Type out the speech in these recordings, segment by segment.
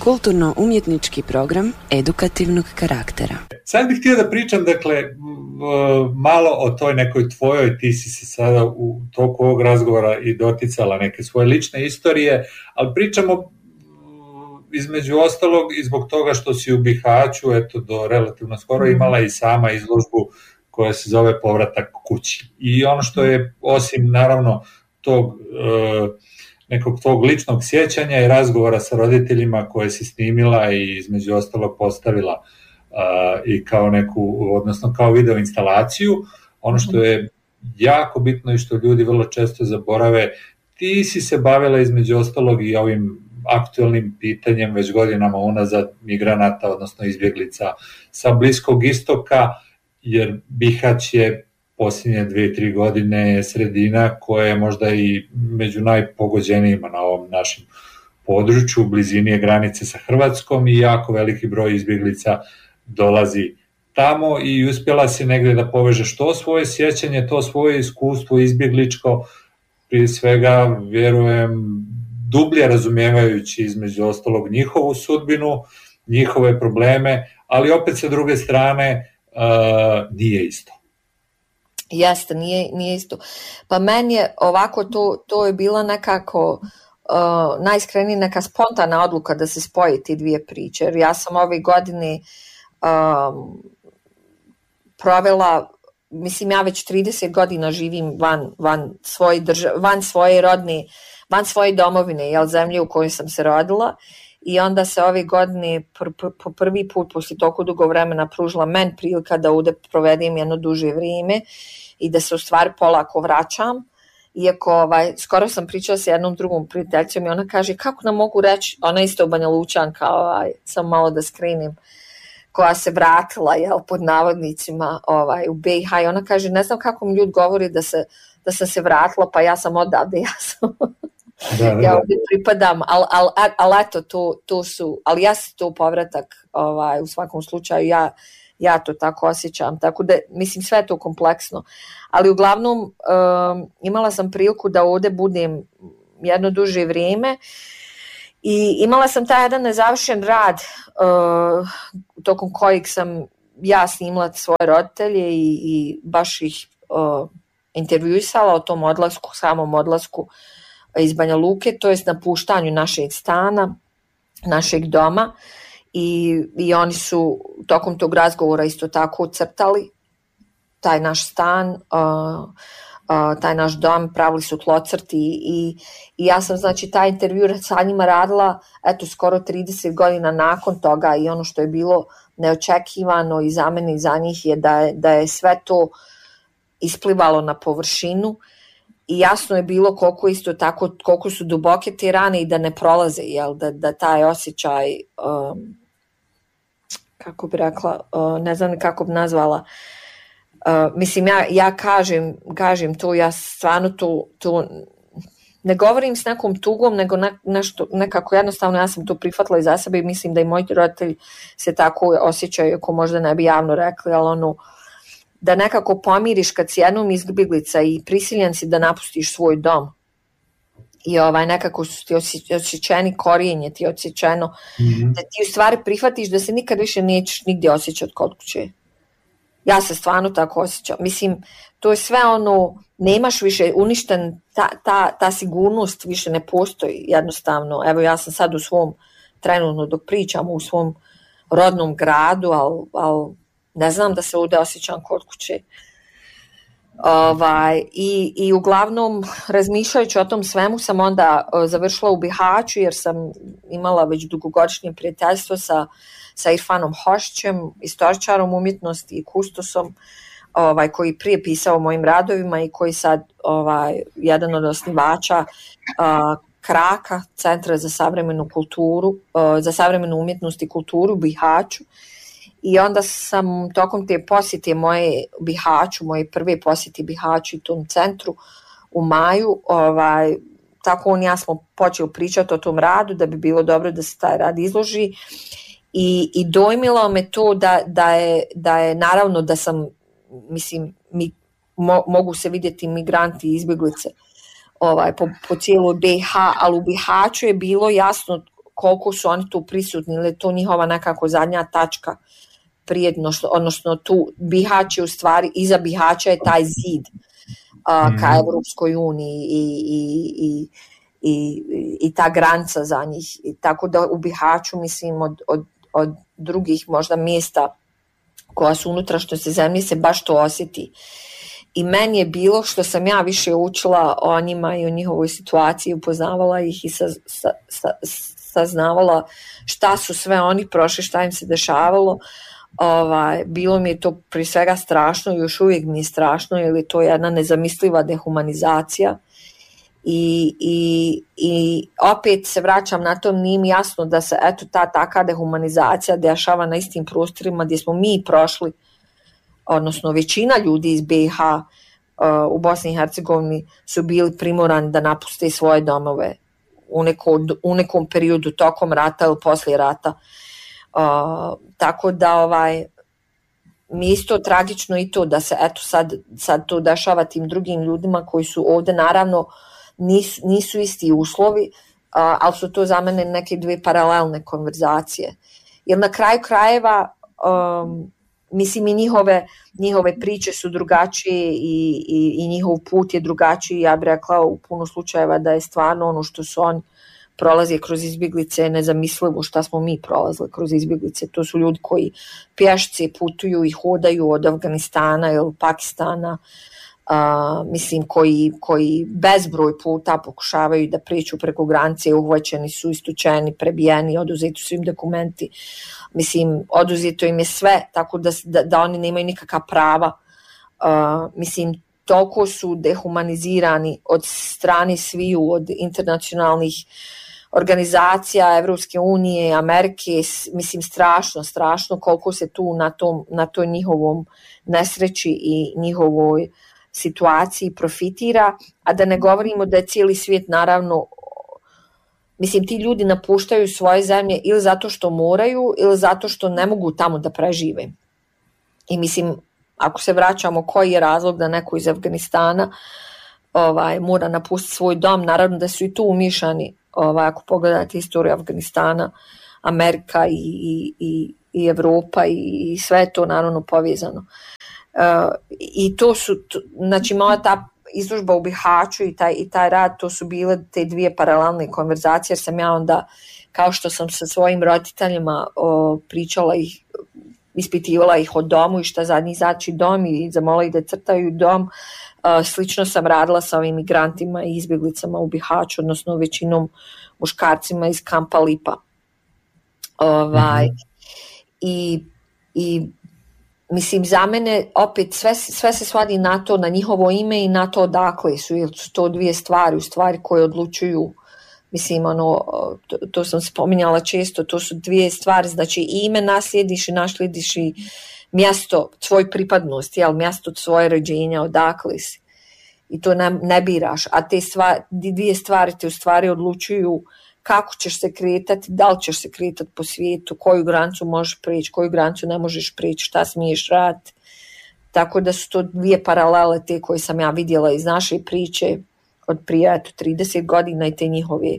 kulturno-umjetnički program edukativnog karaktera. Sad bih htio da pričam, dakle, malo o toj nekoj tvojoj, ti si se sada u toku ovog razgovora i doticala neke svoje lične istorije, ali pričamo između ostalog i zbog toga što si u Bihaću, eto, do relativno skoro imala i sama izložbu koja se zove Povratak kući. I ono što je, osim naravno tog nekog tvog ličnog sjećanja i razgovora sa roditeljima koje si snimila i između ostalog postavila i kao neku, odnosno kao video instalaciju, ono što je jako bitno i što ljudi vrlo često zaborave, ti si se bavila između ostalog i ovim aktuelnim pitanjem već godinama unazad migranata, odnosno izbjeglica sa Bliskog istoka, jer Bihać je posljednje 2-3 godine sredina koja je možda i među najpogođenijima na ovom našem području, u blizini je granice sa Hrvatskom i jako veliki broj izbjeglica dolazi tamo i uspjela si negdje da povežeš to svoje sjećanje, to svoje iskustvo izbjegličko, prije svega vjerujem dublje razumijevajući između ostalog njihovu sudbinu, njihove probleme, ali opet sa druge strane nije isto. Jeste, nije isto. Pa meni je ovako, to je bila nekako najiskrenija neka spontana odluka da se spoje ti dvije priče. Jer ja sam ove godine provela, mislim ja već 30 godina živim van svoje domovine, zemlje u kojoj sam se rodila, i onda se ove godine po prvi put posle toliko dugo vremena pružila meni prilika da ovde provedem jedno duže vrijeme i da se u stvari polako vraćam. Iako skoro sam pričala sa jednom drugom prijateljicom i ona kaže kako nam mogu reći, ona isto Banja Lučanka, sam malo da skrenim, koja se vratila pod navodnicima u BiH, i ona kaže ne znam kako mi ljudi govori da sam se vratila, pa ja sam odavde, ja ovdje pripadam, ali eto, to su, ali ja sam to povratak, u svakom slučaju ja to tako osjećam, tako da mislim sve je to kompleksno, ali uglavnom imala sam priliku da ovdje budem jedno duže vrijeme i imala sam taj jedan nezavršen rad tokom kojeg sam ja snimala svoje roditelje i baš ih intervjuisala o tom odlasku, samom odlasku iz Banja Luke, to jest napuštanju našeg stana, našeg doma, i oni su tokom tog razgovora isto tako ucrtali taj naš stan, taj naš dom, pravili su tlocrti i ja sam znači taj intervju sa njima radila skoro 30 godina nakon toga, i ono što je bilo neočekivano i za mene i za njih je da je sve to isplivalo na površinu i jasno je bilo koliko su duboke te rane i da ne prolaze, da taj osjećaj, kako bi rekla, ne znam kako bi nazvala, mislim ja kažem to, ja stvarno to ne govorim s nekom tugom, nego nešto, nekako jednostavno ja sam to prihvatila i za sebe i mislim da i moji roditelji se tako osjećaju, ako možda ne bi javno rekli, ali da nekako pomiriš kad si jednom izbjeglica i prisiljen si da napustiš svoj dom i nekako su ti osjećeni korijenje, ti osjećeno da ti u stvari prihvatiš da se nikad više nećeš nigdje osjećati kod kuće. Ja se stvarno tako osjećam. Mislim, to je sve nemaš više uništen, ta sigurnost više ne postoji jednostavno. Evo ja sam sad u svom, trenutno dok pričam, u svom rodnom gradu, ali ne znam da se ovdje osjećam kod kuće. I uglavnom razmišljajući o tom svemu sam onda završila u Bihaću, jer sam imala već dugogodišnje prijateljstvo sa Irfanom Hošćem, istoričarom umjetnosti i kustosom, koji prije pisao o mojim radovima i koji sad jedan od osnivača Kraka, Centra za savremenu kulturu, za savremenu umjetnost i kulturu u Bihaću. I onda sam tokom te posjete moje Bihaću, moje prve posjete Bihaću i tom centru u maju, tako on i ja smo počeli pričati o tom radu, da bi bilo dobro da se taj rad izloži, i dojmilo me to da je naravno da sam, mislim, mogu se vidjeti migranti i izbjeglice po cijeloj BiH, ali u Bihaću je bilo jasno koliko su oni tu prisutni, ili je to njihova nekako zadnja tačka prijednost, odnosno tu Bihać je u stvari, iza Bihaća je taj zid ka Evropskoj uniji i ta granica za njih. I tako da u Bihaću, mislim, od drugih možda mjesta koja su unutrašnjosti zemlje se baš to osjeti. I meni je bilo, što sam ja više učila o njima i o njihovoj situaciji, upoznavala ih i saznavala šta su sve oni prošli, šta im se dešavalo. Bilo mi je to prije svega strašno i još uvijek mi je strašno, jer je to jedna nezamisliva dehumanizacija. I opet se vraćam na to, nije mi jasno da se eto ta taka dehumanizacija dešava na istim prostorima gdje smo mi prošli, odnosno većina ljudi iz BiH u Bosni i Hercegovini su bili primorani da napuste svoje domove u nekom periodu tokom rata ili poslije rata. Tako da mi je isto tragično i to da se eto sad to dešava tim drugim ljudima koji su ovdje, naravno nisu isti uslovi, ali su to za mene neke dvije paralelne konverzacije. Jer na kraju krajeva mislim i njihove priče su drugačije i njihov put je drugačiji. Ja bih rekla u puno slučajeva da je stvarno ono što su oni prolaze kroz izbjeglice nezamislivo šta smo mi prolazili kroz izbjeglice. To su ljudi koji pješce putuju i hodaju od Afganistana ili Pakistana, mislim koji bezbroj puta pokušavaju da prijeđu preko granice, uhvaćeni su, istučeni, prebijeni, oduzeti su im dokumenti, mislim oduzeto im je sve, tako da oni nemaju nikakva prava. Mislim, toliko su dehumanizirani od strane sviju, od internacionalnih organizacija, Evropske unije, Amerike, mislim strašno koliko se tu na toj njihovom nesreći i njihovoj situaciji profitira, a da ne govorimo da je cijeli svijet, naravno, mislim, ti ljudi napuštaju svoje zemlje ili zato što moraju ili zato što ne mogu tamo da prežive. I mislim, ako se vraćamo, koji je razlog da neko iz Afganistana mora napustiti svoj dom, naravno da su i tu umiješani, ako pogledate istoriju Afganistana, Amerika i Evropa i sve je to naravno povezano. I to su, znači moja ta izložba u Bihaću i taj rad, to su bile te dvije paralelne konverzacije, jer sam ja onda, kao što sam sa svojim roditeljima pričala ih, ispitivala ih o domu i šta za njih znači dom i zamolila ih da crtaju dom, slično sam radila sa ovim migrantima i izbjeglicama u Bihaću, odnosno većinom muškarcima iz kampa Lipa. I mislim, za mene opet sve se svadi na to, na njihovo ime i na to odakle su, jer su to dvije stvari u stvari koje odlučuju. Mislim, to sam spominjala često, to su dvije stvari, znači ime naslijediš i mjesto, tvoj pripadnost, mjesto svoje rođenja, odakle si. I to ne biraš, a te dvije stvari te u stvari odlučuju kako ćeš se kretati, da li ćeš se kretati po svijetu, koju granicu možeš prijeći, koju granicu ne možeš prijeći, šta smiješ raditi. Tako da su to dvije paralele te koje sam ja vidjela iz naše priče od prije 30 godina i te njihove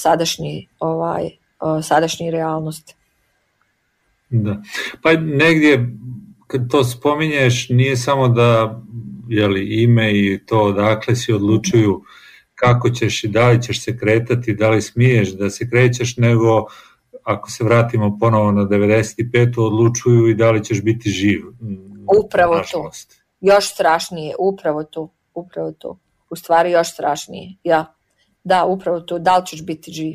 sadašnje realnosti. Da. Pa negdje kad to spominješ, nije samo da ime i to odakle si odlučuju kako ćeš i da li ćeš se kretati, da li smiješ da se krećeš, nego ako se vratimo ponovo na 95. odlučuju i da li ćeš biti živ. Upravo to. Još strašnije, upravo to. U stvari još strašnije. Da, upravo to. Da li ćeš biti živ?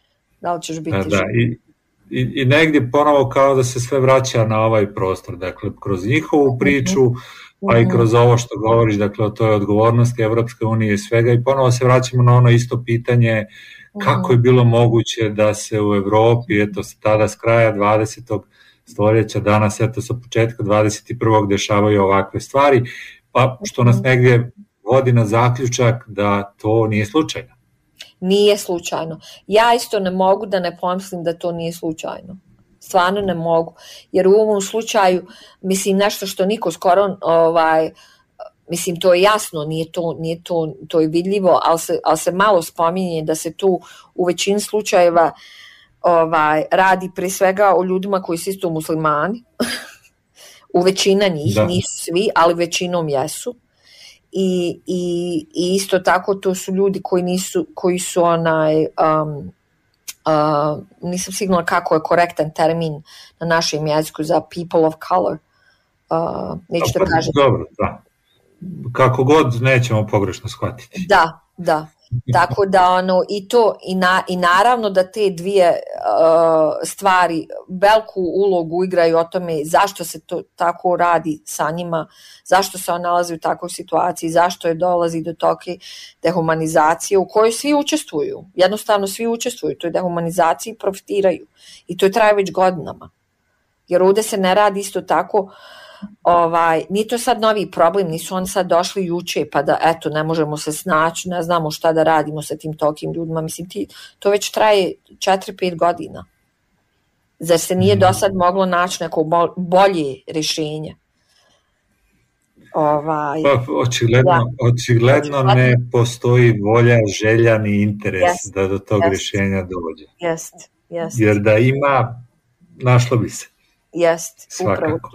I negdje ponovo kao da se sve vraća na ovaj prostor. Dakle, kroz njihovu priču, pa i kroz ovo što govoriš, dakle, o toj odgovornosti Evropske unije i svega, i ponovo se vraćamo na ono isto pitanje kako je bilo moguće da se u Evropi, eto, tada s kraja 20. stoljeća, danas, eto, sa početka 21. dešavaju ovakve stvari, pa što nas negdje vodi na zaključak da to nije slučajno. Nije slučajno. Ja isto ne mogu da ne pomislim da to nije slučajno. Stvarno ne mogu. Jer u ovom slučaju, mislim, nešto što niko skoro, mislim, to je jasno, to je vidljivo, ali se malo spominje da se tu u većini slučajeva radi pre svega o ljudima koji su isto muslimani. U većina njih, nisu svi, ali većinom jesu. I isto tako to su ljudi koji su nisam sigurna kako je korektan termin na našem jeziku za people of color. Neću da kažem. Dobro, da. Kako god nećemo pogrešno shvatiti. Da. Tako da i naravno da te dvije stvari veliku ulogu igraju o tome zašto se to tako radi sa njima, zašto se on nalazi u takvoj situaciji, zašto je dolazi do toke dehumanizacije u kojoj svi učestvuju. Jednostavno svi učestvuju u toj dehumanizaciji i profitiraju. I to traje već godinama. Jer ovdje se ne radi isto tako. Nije to sad novi problem, nisu oni sad došli juče pa da eto ne možemo se snaći, ne znamo šta da radimo sa tim tokim ljudima, mislim to već traje 4-5 godina. Zar se nije do sad moglo naći neko bolje rješenje? Očigledno ne postoji volja, želja ni interes da do tog rješenja dođe. Jer da ima, našlo bi se. Svakako.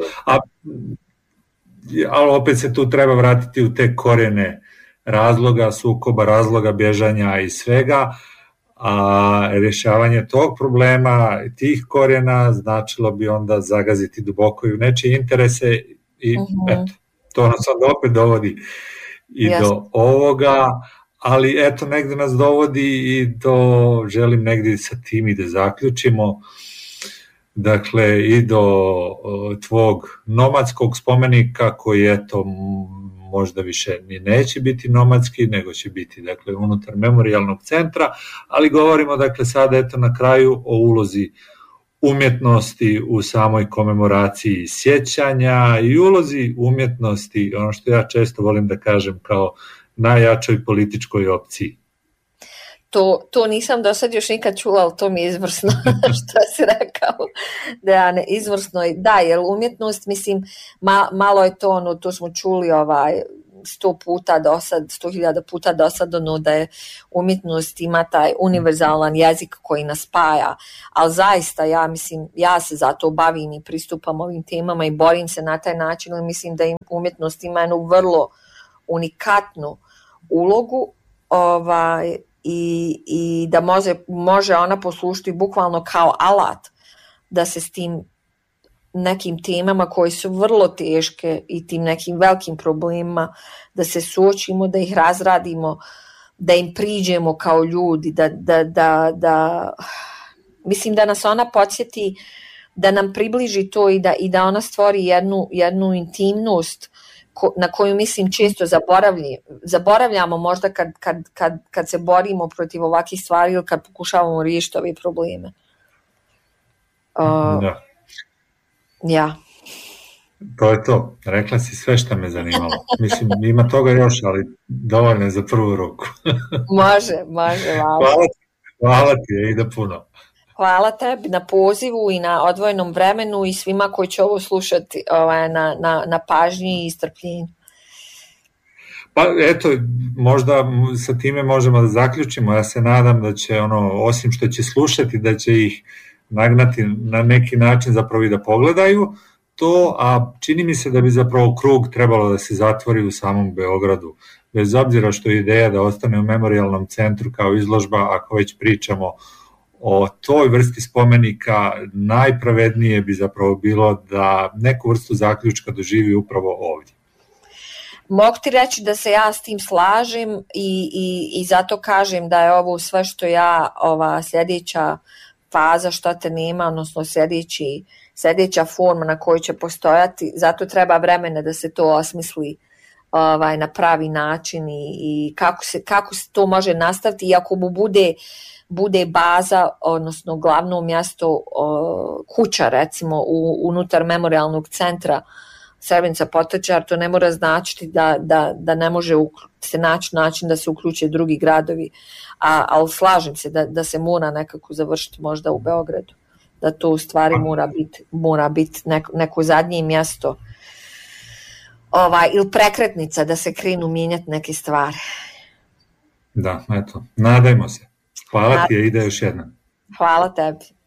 Ali opet se tu treba vratiti u te korijene razloga, sukoba, razloga bježanja i svega, a rješavanje tog problema, tih korijena, značilo bi onda zagaziti duboko i u nečije interese i eto, to nas onda opet dovodi i do ovoga, ali eto negdje nas dovodi i želim negdje sa tim i da zaključimo. Dakle, i do tvog nomadskog spomenika koji eto možda više ni neće biti nomadski, nego će biti dakle unutar memorijalnog centra, ali govorimo dakle sada eto na kraju o ulozi umjetnosti u samoj komemoraciji sjećanja i ulozi umjetnosti, ono što ja često volim da kažem, kao najjačoj političkoj opciji. To nisam do sad još nikad čula, ali to mi je izvrsno što si rekao. Izvrsno. Da, jer umjetnost, mislim, malo je to, to smo čuli 100 puta do sad, 100.000 puta do sad, da je umjetnost ima taj univerzalan jezik koji nas spaja, ali zaista ja se zato bavim i pristupam ovim temama i borim se na taj način, ali mislim da umjetnost ima jednu vrlo unikatnu ulogu, i da može ona poslužiti bukvalno kao alat da se s tim nekim temama koje su vrlo teške i tim nekim velikim problemima da se suočimo, da ih razradimo, da im priđemo kao ljudi, da mislim da nas ona podsjeti, da nam približi to i da ona stvori jednu intimnost na koju mislim često zaboravljamo možda kad se borimo protiv ovakvih stvari ili kad pokušavamo riješiti ove probleme. Ja. To je to. Rekla si sve što me zanimalo. Mislim, ima toga još, ali dovoljno je za prvu ruku. Može. Hvala ti, ide puno. Hvala tebi na pozivu i na odvojenom vremenu i svima koji će ovo slušati na pažnji i strpljenju. Pa eto, možda sa time možemo da zaključimo. Ja se nadam da će osim što će slušati, da će ih nagnati na neki način zapravo i da pogledaju to, a čini mi se da bi zapravo krug trebalo da se zatvori u samom Beogradu. Bez obzira što je ideja da ostane u memorijalnom centru kao izložba, ako već pričamo o toj vrsti spomenika, najpravednije bi zapravo bilo da neku vrstu zaključka doživi upravo ovdje. Mogu ti reći da se ja s tim slažem i zato kažem da je ovo sve što ova sljedeća faza što te nema, odnosno sljedeća forma na kojoj će postojati, zato treba vremena da se to osmisli na pravi način i kako se to može nastaviti, i ako mu bude baza, odnosno glavno mjesto kuća recimo unutar memorijalnog centra Srebrenica Potočar, to ne mora značiti da ne može se naći način da se uključe drugi gradovi, ali slažem se da se mora nekako završiti možda u Beogradu, da to u stvari mora biti neko zadnje mjesto ili prekretnica da se krenu mijenjati neke stvari. Da, eto, nadajmo se. Hvala ti, ide još jedna. Hvala tebi.